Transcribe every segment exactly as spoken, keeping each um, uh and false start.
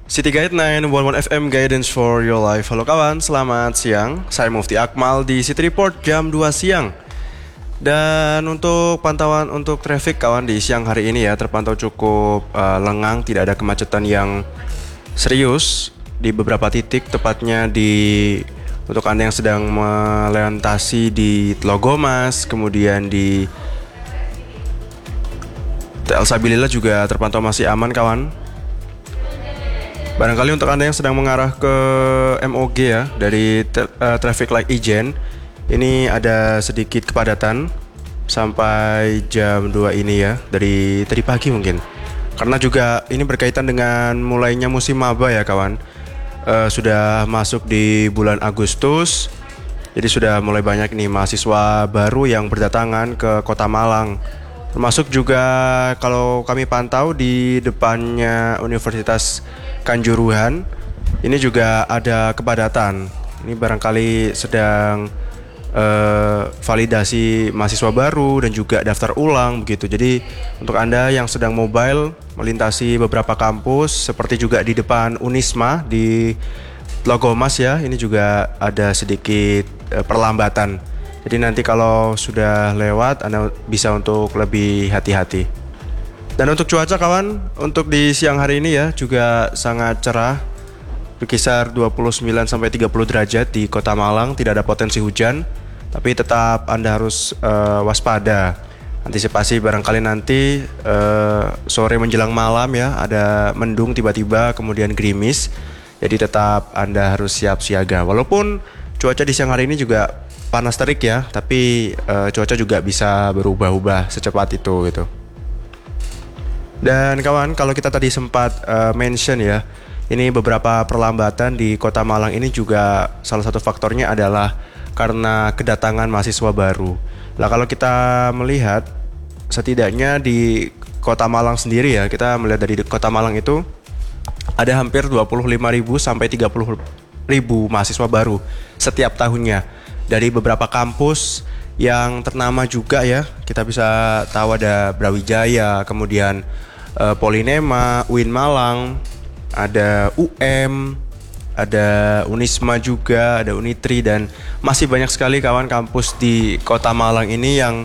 City Guide sembilan satu satu F M Guidance for Your Life. Halo kawan, selamat siang. Saya Mufti Akmal di City Report jam dua siang. Dan untuk pantauan untuk traffic kawan di siang hari ini ya terpantau cukup uh, lengang, tidak ada kemacetan yang serius di beberapa titik, tepatnya di untuk Anda yang sedang melintasi di Tlogomas, kemudian di T L Sabilillah juga terpantau masih aman kawan. Barangkali untuk Anda yang sedang mengarah ke M O G ya dari uh, Traffic Light Ijen, ini ada sedikit kepadatan sampai jam dua ini ya, dari tadi pagi mungkin. Karena juga ini berkaitan dengan mulainya musim maba ya kawan. Uh, sudah masuk di bulan Agustus, jadi sudah mulai banyak nih mahasiswa baru yang berdatangan ke Kota Malang. Termasuk juga kalau kami pantau di depannya Universitas Kanjuruhan, ini juga ada kepadatan. Ini barangkali sedang uh, validasi mahasiswa baru dan juga daftar ulang begitu. Jadi untuk Anda yang sedang mobile melintasi beberapa kampus, seperti juga di depan Unisma di Tlogomas ya, ini juga ada sedikit uh, perlambatan. Jadi nanti kalau sudah lewat Anda bisa untuk lebih hati-hati. Dan untuk cuaca kawan, untuk di siang hari ini ya juga sangat cerah, berkisar dua puluh sembilan sampai tiga puluh derajat di Kota Malang, tidak ada potensi hujan, tapi tetap Anda harus uh, waspada. Antisipasi barangkali nanti uh, sore menjelang malam ya ada mendung tiba-tiba kemudian gerimis. Jadi tetap Anda harus siap siaga. Walaupun cuaca di siang hari ini juga panas terik ya, tapi uh, cuaca juga bisa berubah-ubah secepat itu gitu. Dan kawan, kalau kita tadi sempat uh, mention ya, ini beberapa perlambatan di Kota Malang ini juga salah satu faktornya adalah karena kedatangan mahasiswa baru. Lah kalau kita melihat setidaknya di Kota Malang sendiri ya, kita melihat dari Kota Malang itu ada hampir dua puluh lima ribu sampai tiga puluh ribu mahasiswa baru setiap tahunnya dari beberapa kampus yang ternama juga ya. Kita bisa tahu ada Brawijaya, kemudian uh, Polinema, U I N Malang, ada U M, ada Unisma juga, ada Unitri, dan masih banyak sekali kawan kampus di Kota Malang ini yang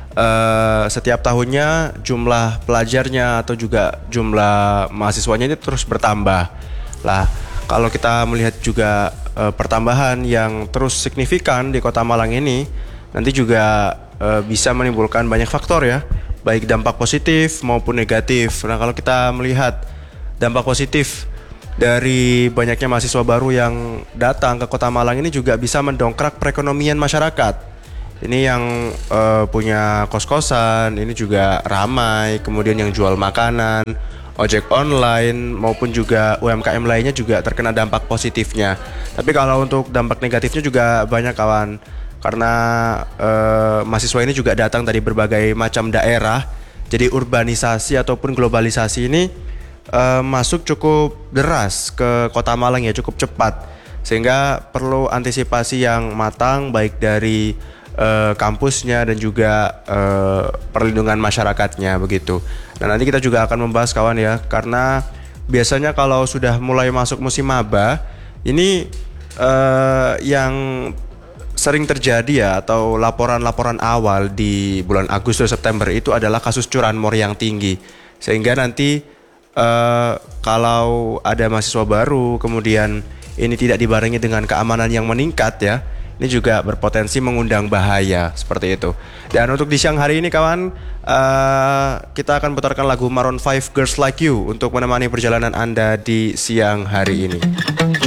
uh, setiap tahunnya jumlah pelajarnya atau juga jumlah mahasiswanya ini terus bertambah. Lah, kalau kita melihat juga uh, pertambahan yang terus signifikan di Kota Malang ini, nanti juga uh, bisa menimbulkan banyak faktor ya, baik dampak positif maupun negatif. Nah kalau kita melihat dampak positif dari banyaknya mahasiswa baru yang datang ke Kota Malang ini juga bisa mendongkrak perekonomian masyarakat. Ini yang uh, punya kos-kosan, ini juga ramai, kemudian yang jual makanan, ojek online maupun juga U M K M lainnya juga terkena dampak positifnya. Tapi kalau untuk dampak negatifnya juga banyak kawan, karena eh, mahasiswa ini juga datang dari berbagai macam daerah. Jadi urbanisasi ataupun globalisasi ini eh, masuk cukup deras ke Kota Malang ya, cukup cepat, sehingga perlu antisipasi yang matang baik dari Uh, kampusnya dan juga uh, perlindungan masyarakatnya begitu. Nah nanti kita juga akan membahas kawan ya, karena biasanya kalau sudah mulai masuk musim maba ini uh, yang sering terjadi ya, atau laporan-laporan awal di bulan Agustus September itu adalah kasus curanmor yang tinggi, sehingga nanti uh, kalau ada mahasiswa baru kemudian ini tidak dibarengi dengan keamanan yang meningkat ya, ini juga berpotensi mengundang bahaya seperti itu. Dan untuk di siang hari ini kawan, uh, kita akan putarkan lagu Maroon five Girls Like You untuk menemani perjalanan Anda di siang hari ini.